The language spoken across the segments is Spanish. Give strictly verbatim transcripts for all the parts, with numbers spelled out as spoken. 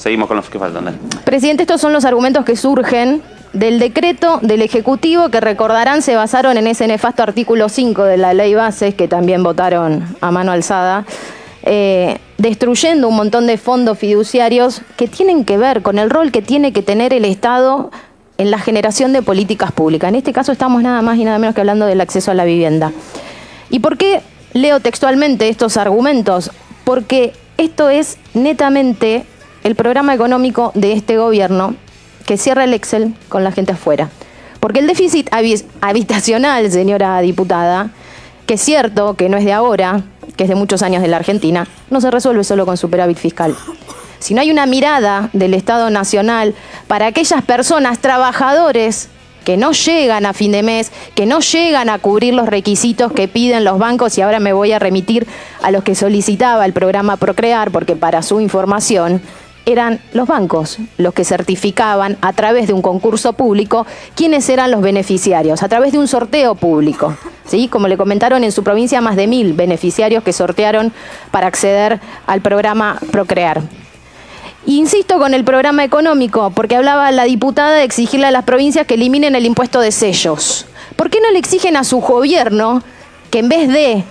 seguimos con los que faltan. Dale. Presidente, estos son los argumentos que surgen del decreto del Ejecutivo, que recordarán se basaron en ese nefasto artículo cinco de la Ley Bases, que también votaron a mano alzada, eh, destruyendo un montón de fondos fiduciarios que tienen que ver con el rol que tiene que tener el Estado en la generación de políticas públicas. En este caso estamos nada más y nada menos que hablando del acceso a la vivienda. ¿Y por qué leo textualmente estos argumentos? Porque esto es netamente el programa económico de este gobierno, que cierra el Excel con la gente afuera. Porque el déficit habitacional, señora diputada, que es cierto que no es de ahora, que es de muchos años de la Argentina, no se resuelve solo con superávit fiscal. Si no hay una mirada del Estado Nacional para aquellas personas, trabajadores, que no llegan a fin de mes, que no llegan a cubrir los requisitos que piden los bancos, y ahora me voy a remitir a los que solicitaba el programa Procrear, porque para su información eran los bancos los que certificaban a través de un concurso público quiénes eran los beneficiarios, a través de un sorteo público. ¿Sí? Como le comentaron, en su provincia más de mil beneficiarios que sortearon para acceder al programa Procrear. Insisto con el programa económico, porque hablaba la diputada de exigirle a las provincias que eliminen el impuesto de sellos. ¿Por qué no le exigen a su gobierno que en vez de...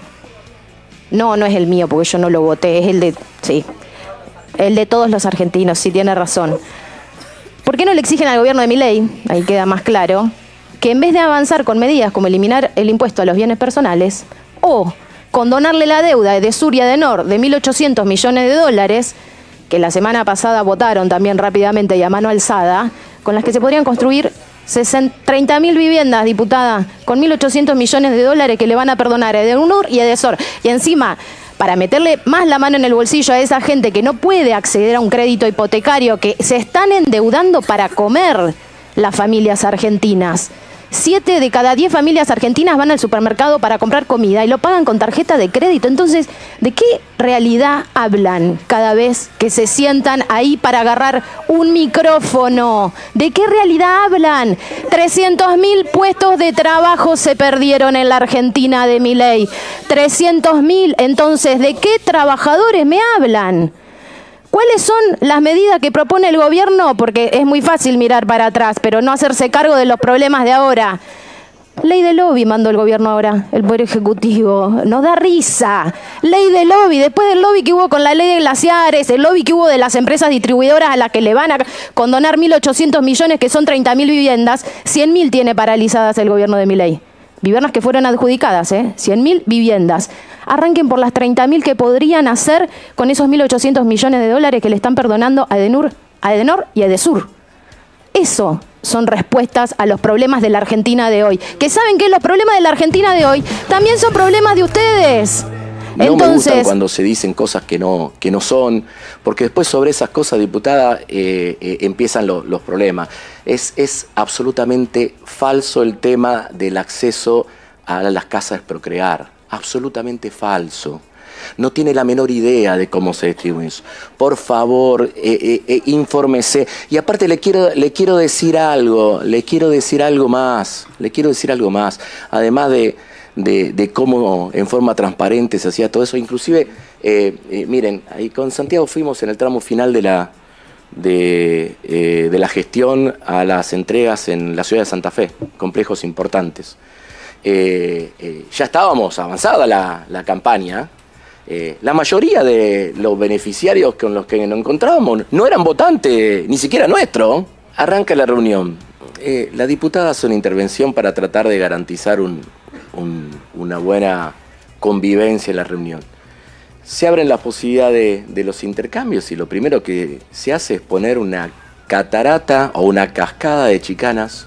No, no es el mío, porque yo no lo voté, es el de... Sí. El de todos los argentinos, sí, tiene razón. ¿Por qué no le exigen al gobierno de Milei, ahí queda más claro, que en vez de avanzar con medidas como eliminar el impuesto a los bienes personales o condonarle la deuda de Edesur y Adenor de mil ochocientos millones de dólares, que la semana pasada votaron también rápidamente y a mano alzada, con las que se podrían construir treinta mil viviendas, diputada, con mil ochocientos millones de dólares que le van a perdonar a Adenor y a Edesur? Y encima, para meterle más la mano en el bolsillo a esa gente que no puede acceder a un crédito hipotecario, que se están endeudando para comer las familias argentinas. Siete de cada diez familias argentinas van al supermercado para comprar comida y lo pagan con tarjeta de crédito. Entonces, ¿de qué realidad hablan cada vez que se sientan ahí para agarrar un micrófono? ¿De qué realidad hablan? trescientos mil puestos de trabajo se perdieron en la Argentina de Milei. trescientos mil. Entonces, ¿de qué trabajadores me hablan? ¿Cuáles son las medidas que propone el gobierno? Porque es muy fácil mirar para atrás, pero no hacerse cargo de los problemas de ahora. Ley de lobby mandó el gobierno ahora, el Poder Ejecutivo. Nos da risa. Ley de lobby. Después del lobby que hubo con la ley de glaciares, el lobby que hubo de las empresas distribuidoras a las que le van a condonar mil ochocientos millones, que son treinta mil viviendas, cien mil tiene paralizadas el gobierno de Milei. Viviendas que fueron adjudicadas, ¿eh? cien mil viviendas. Arranquen por las treinta mil que podrían hacer con esos mil ochocientos millones de dólares que le están perdonando a Adenor, a Adenor y a Edesur. Eso son respuestas a los problemas de la Argentina de hoy. Que saben que los problemas de la Argentina de hoy también son problemas de ustedes. No Entonces, me gusta cuando se dicen cosas que no, que no son, porque después sobre esas cosas, diputada, eh, eh, empiezan lo, los problemas. Es, es absolutamente falso el tema del acceso a las casas de Procrear. Absolutamente falso. No tiene la menor idea de cómo se distribuye eso. Por favor, eh, eh, eh, infórmese. Y aparte le quiero, le quiero decir algo, le quiero decir algo más, le quiero decir algo más. Además de... De, de cómo en forma transparente se hacía todo eso. Inclusive, eh, eh, miren, ahí con Santiago fuimos en el tramo final de la, de, eh, de la gestión a las entregas en la ciudad de Santa Fe, complejos importantes. Eh, eh, ya estábamos avanzada la, la campaña. Eh, la mayoría de los beneficiarios con los que nos encontrábamos no eran votantes, ni siquiera nuestro. Arranca la reunión. Eh, la diputada hace una intervención para tratar de garantizar un Un, una buena convivencia en la reunión. Se abren las posibilidades de, de los intercambios y lo primero que se hace es poner una catarata o una cascada de chicanas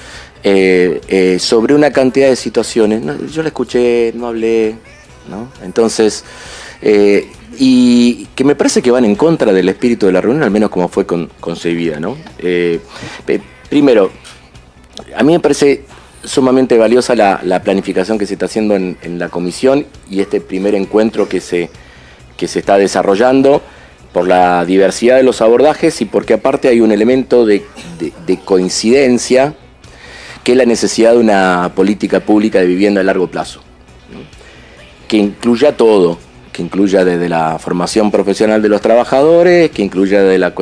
eh, eh, sobre una cantidad de situaciones. No, yo la escuché, no hablé, ¿no? Entonces, eh, y que me parece que van en contra del espíritu de la reunión, al menos como fue con, concebida, ¿no? Eh, eh, primero, a mí me parece sumamente valiosa la, la planificación que se está haciendo en, en la comisión y este primer encuentro que se, que se está desarrollando por la diversidad de los abordajes y porque aparte hay un elemento de, de, de coincidencia que es la necesidad de una política pública de vivienda a largo plazo, ¿no? Que incluya todo, que incluya desde la formación profesional de los trabajadores, que incluya de la